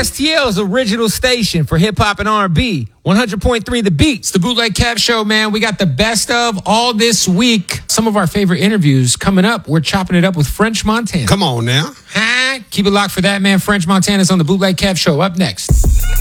KSTL's original station for hip-hop and R&B. 100.3 The Beat. It's the Bootleg Kev Show, man. We got the best of all this week. Some of our favorite interviews coming up. We're chopping it up with French Montana. Come on now. Keep it locked for that, man. French Montana's on the Bootleg Kev Show. Up next.